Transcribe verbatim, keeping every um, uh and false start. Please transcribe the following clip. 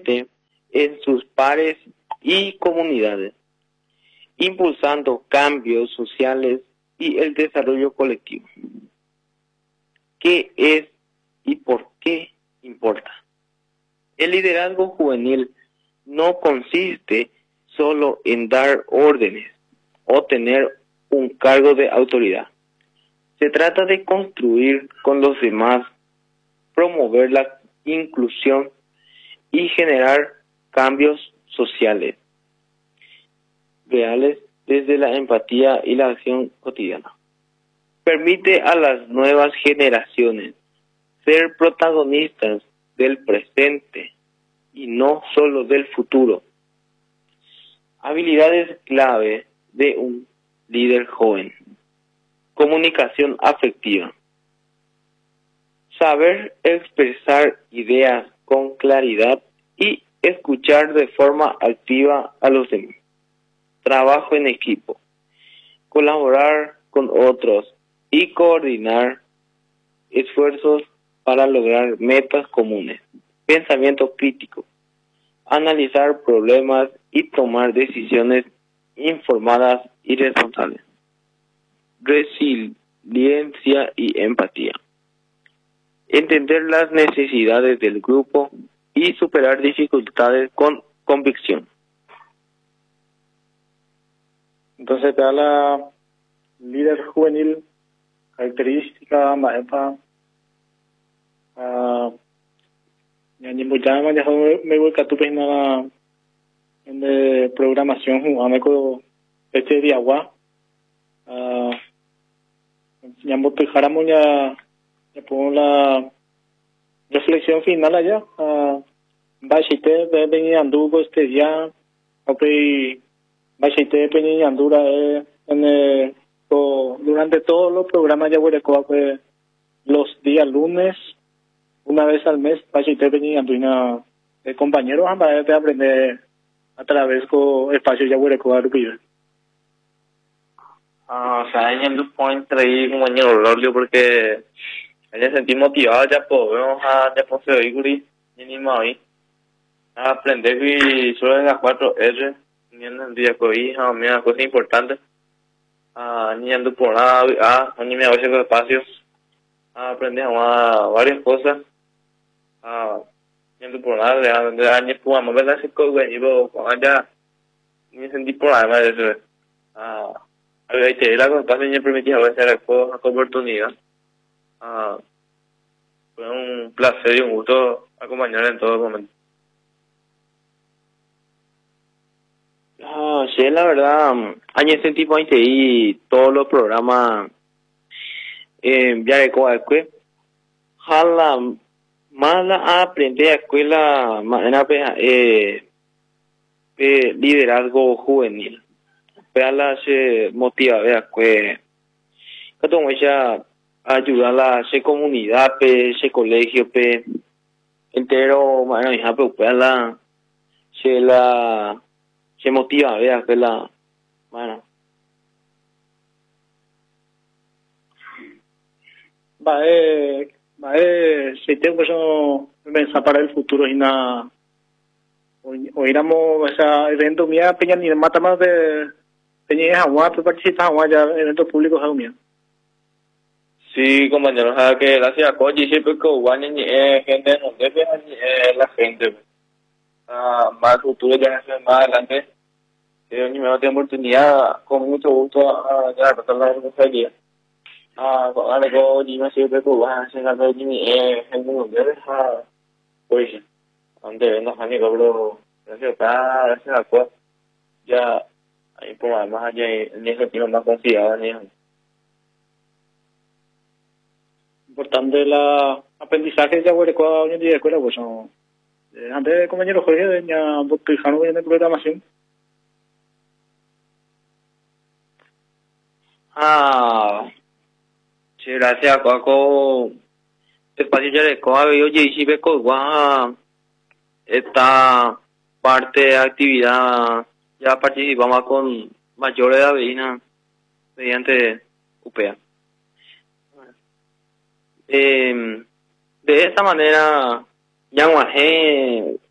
docente en sus pares y comunidades, impulsando cambios sociales y el desarrollo colectivo. ¿Qué es y por qué importa? El liderazgo juvenil no consiste solo en dar órdenes o tener un cargo de autoridad. Se trata de construir con los demás, promover la inclusión y generar cambios sociales reales desde la empatía y la acción cotidiana. Permite a las nuevas generaciones ser protagonistas del presente y no solo del futuro. Habilidades clave de un líder joven: comunicación afectiva, saber expresar ideas con claridad y escuchar de forma activa a los demás, trabajo en equipo, colaborar con otros y coordinar esfuerzos para lograr metas comunes, pensamiento crítico, analizar problemas y tomar decisiones informadas y responsables, resiliencia y empatía, entender las necesidades del grupo y superar dificultades con convicción. Entonces te da la líder juvenil, característica, maepa, yani muchama ya me voy a tu pena en de programación jugando con este de agua, ya me dejaremos ya ya pongo la reflexión final allá, básicamente de venir anduvo este día, okay. Básicamente Peña Andura eh, en el, to, durante todos los programas ya voy a pues, los días lunes, una vez al mes, Básicamente Peña Andura de compañeros a de aprender a través con espacio ya voy a coger Ah, o sea, en el point traí compañero Rolio porque me sentí motivado ya podemos a ya por ser y ni más hoy a aprender y sobre las cuatro R ni en el día que hoy a mí una cosa importante a ni ando por nada a ni me voy a hacer espacio a aprender a varias cosas a ni ando por nada de aprender a ni pues a ver ese código y luego cuando ya ni sentí por nada de eso a a ver que la cosa me permitía hacer la oportunidad a fue un placer y un gusto acompañar en todo momento. Ah, sí, la verdad, año ese tipo de y todos los programas eh, ya de coaque, jala mala aprender a escuela manera eh, eh, liderazgo juvenil, la se motiva vea que cada uno ya ayudar a la se comunidad pe se colegio pe entero manera hija pe la se la se motiva vea que la bueno va eh va eh si tengo eso pensar para el futuro y nada hoy éramos ese evento mía peña ni mata más de peña agua pues participa agua ya eventos públicos agua mía. Sí, compañeros, a que gracias a Koji siempre que igual ni gente no debe la gente ah más futuro ya es más adelante eh ni me va a tener oportunidad con mucho gusto a ya tratar la responsabilidad ah con algo ni me siempre que igual hacer algo ni eh gente no debe a pues donde nos han llegado gracias a gracias a Koji ya hay por más allá ni el tiene más confiado ni importante la aprendizaje ya voy a coger hoy en día de escuela pues no eh, antes compañero Jorge ya fijaron en la programación ah sí gracias a Coaco espacio ya de coa veo y si ve con esta parte de actividad ya participamos con mayores de Avellina mediante U P A. Eh, de esta manera, ya guajé